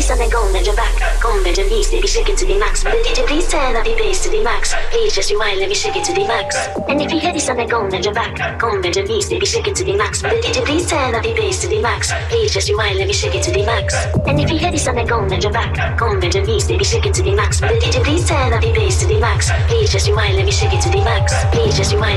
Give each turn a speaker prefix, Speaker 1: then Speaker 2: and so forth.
Speaker 1: this and then go and bend your back. Go and bend your knees, baby, shake it to the max. The DJ please turn up the bass to the max. Please just rewind, let me shake it to the max. And if you hear this and then go and bend your back. Go and bend your knees, baby, shake it to the max. The DJ please turn up the bass to the max. Please just rewind, let me shake it to the max. And if you hear this and then go and bend your back. Go and bend your knees, baby, shake it to the max. The DJ please turn up the bass to the max. Please just rewind, let me shake it to the max. Please just rewind.